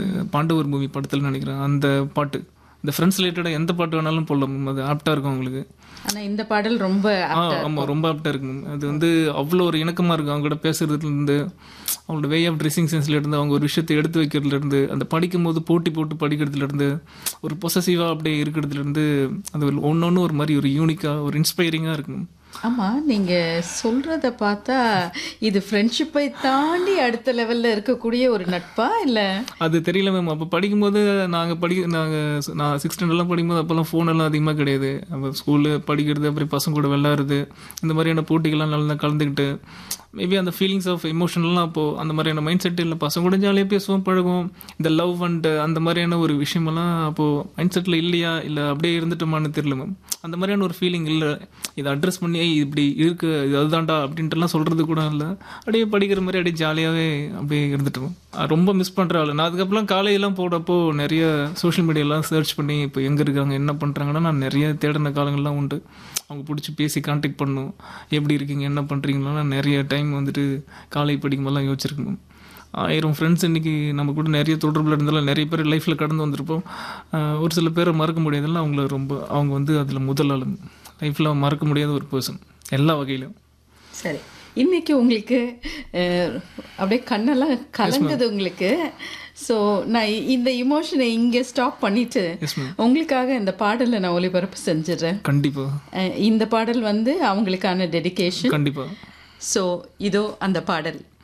பாண்டவர் movie படத்தில் நினைக்கிறேன். அந்த பாட்டு இந்த ஃப்ரெண்ட்ஸ் ரிலேட்டடாக எந்த பாட்டு வேணாலும் போடலாம் மேம். அது ஆப்டாக இருக்கும் அவங்களுக்கு. ஆனால் இந்த பாடல் ரொம்ப ஆமாம், ரொம்ப ஆப்டாக இருக்கு மேம். அது வந்து அவ்வளோ ஒரு இணக்கமாக இருக்கும். அவங்க கூட பேசுறதுலேருந்து, அவங்களோட வே ஆஃப் ட்ரெஸ்ஸிங் சென்ஸ்லேருந்து, அவங்க ஒரு விஷயத்தை எடுத்து வைக்கிறதுலேருந்து, அந்த படிக்கும்போது போட்டி போட்டு படிக்கிறதுலேருந்து, ஒரு பொசசிவாக அப்படியே இருக்கிறதுலேருந்து, அது ஒன்று ஒரு மாதிரி ஒரு யூனிக்காக ஒரு இன்ஸ்பைரிங்காக இருக்கும். ஆமாம், நீங்கள் சொல்கிறத பார்த்தா இது ஃப்ரெண்ட்ஷிப்பை தாண்டி அடுத்த லெவலில் இருக்கக்கூடிய ஒரு நட்பா இல்லை? அது தெரியல மேம். அப்போ படிக்கும்போது நான் 6th ஸ்டாண்டர்ட்லாம் படிக்கும்போது அப்போல்லாம் ஃபோனெல்லாம் அதிகமாக கிடையாது. அப்போ ஸ்கூலில் படிக்கிறது, அப்புறம் பசங்க கூட விளையாடுறது, இந்த மாதிரியான போட்டிகள்லாம் நல்லா கலந்துக்கிட்டு, மேபி அந்த ஃபீலிங்ஸ் ஆஃப் எமோஷனல்லாம் அப்போது அந்த மாதிரியான மைண்ட் செட் இல்லை. பசங்க கூட ஜாலியாக பேசுவோம், பழகுவோம். இந்த லவ் அண்ட் அந்த மாதிரியான ஒரு விஷயமெல்லாம் அப்போது மைண்ட் செட்டில் இல்லையா, இல்லை அப்படியே இருந்துட்டோமான்னு தெரியல மேம். அந்த மாதிரியான ஒரு ஃபீலிங் இல்லை. இதை அட்ரஸ் பண்ணி இப்படி இருக்கு, இது அதுதான்டா அப்படின்ட்டுலாம் சொல்கிறது கூட இல்லை. அப்படியே படிக்கிற மாதிரி அப்படியே ஜாலியாகவே அப்படியே இருந்துட்டோம். ரொம்ப மிஸ் பண்ணுற ஆள் நான். அதுக்கப்புறம் காலேஜெல்லாம் போகிறப்போ நிறைய சோஷியல் மீடியாலாம் சர்ச் பண்ணி இப்போ எங்கே இருக்காங்க, என்ன பண்ணுறாங்கன்னா, நான் நிறைய தேடின காலங்கள்லாம் உண்டு. அவங்க பிடிச்சி பேசி கான்டாக்ட் பண்ணணும், எப்படி இருக்கீங்க, என்ன பண்ணுறீங்களா, நிறைய டைம் வந்துட்டு காலேஜ் படிக்கும்போதெல்லாம் யோசிச்சிருக்கேன் மேம். 1000 ஃப்ரெண்ட்ஸ் இன்றைக்கி நம்ம கூட நிறைய தொடர்பில் இருந்தாலும் நிறைய பேர் லைஃப்பில் கடந்து வந்திருப்போம். ஒரு சில பேரை மறக்க முடியாதுல்ல, அவங்க வந்து அதில் முதல் ஆளுங்க. லைஃப்பில் மறக்க முடியாத ஒரு பர்சன் எல்லா வகையிலும். சரி, இன்றைக்கி உங்களுக்கு அப்படியே கண்ணெல்லாம் கலங்குது உங்களுக்கு. ஸோ நான் இந்த இமோஷனை இங்கே ஸ்டாப் பண்ணிவிட்டு உங்களுக்காக இந்த பாடலை நான் ஒளிபரப்பு செஞ்சிடறேன். கண்டிப்பாக இந்த பாடல் வந்து அவங்களுக்கான டெடிகேஷன். கண்டிப்பாக. ஸோ இதோ அந்த பாடல்.